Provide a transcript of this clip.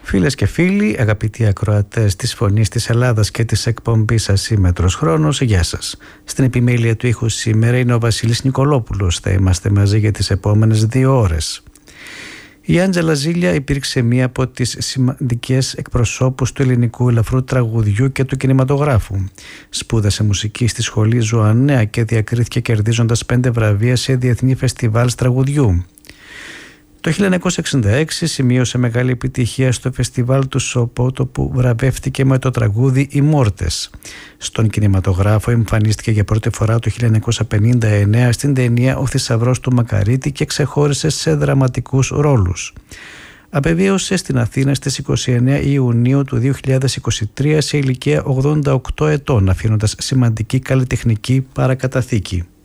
Φίλες και φίλοι, αγαπητοί ακροατές της Φωνής της Ελλάδας και της εκπομπής Ασύμμετρος Χρόνος, γεια σας. Στην επιμέλεια του ήχου σήμερα είναι ο Βασίλης Νικολόπουλος. Θα είμαστε μαζί για τις επόμενες 2 ώρες. Η Άντζελα Ζήλια υπήρξε μία από τις σημαντικές εκπροσώπους του ελληνικού ελαφρού τραγουδιού και του κινηματογράφου. Σπούδασε μουσική στη Σχολή Ζωαννέα και διακρίθηκε κερδίζοντας 5 βραβεία σε διεθνή φεστιβάλ τραγουδιού. Το 1966 σημείωσε μεγάλη επιτυχία στο φεστιβάλ του Σοπότο που βραβεύτηκε με το τραγούδι «Οι Μόρτες». Στον κινηματογράφο εμφανίστηκε για πρώτη φορά το 1959 στην ταινία «Ο Θησαυρός του Μακαρίτη» και ξεχώρισε σε δραματικούς ρόλους. Απεβίωσε στην Αθήνα στις 29 Ιουνίου του 2023 σε ηλικία 88 ετών, αφήνοντας σημαντική καλλιτεχνική παρακαταθήκη.